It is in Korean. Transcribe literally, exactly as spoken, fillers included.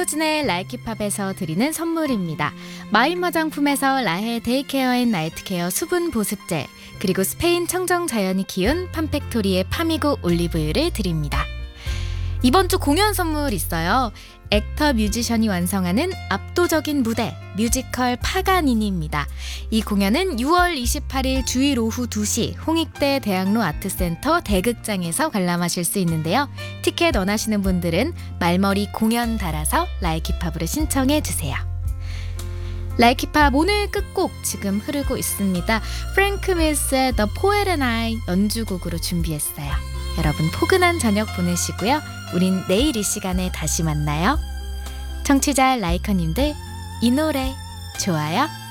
이효진의 라이키팝에서 드리는 선물입니다. 마임 화장품에서 라헤 데이케어 앤 나이트케어 수분 보습제, 그리고 스페인 청정 자연이 키운 팜팩토리의 파미고 올리브유를 드립니다. 이번 주 공연 선물 있어요. 액터 뮤지션이 완성하는 압도적인 무대, 뮤지컬 파가니니입니다. 이 공연은 유월 이십팔일 주일 오후 두 시 홍익대 대학로 아트센터 대극장에서 관람하실 수 있는데요. 티켓 원하시는 분들은 말머리 공연 달아서 라이키팝으로 신청해 주세요. 라이키팝 오늘 끝곡 지금 흐르고 있습니다. 프랭크 밀스의 The Poet and I 연주곡으로 준비했어요. 여러분 포근한 저녁 보내시고요. 우린 내일 이 시간에 다시 만나요. 청취자 라이커님들 이 노래 좋아요?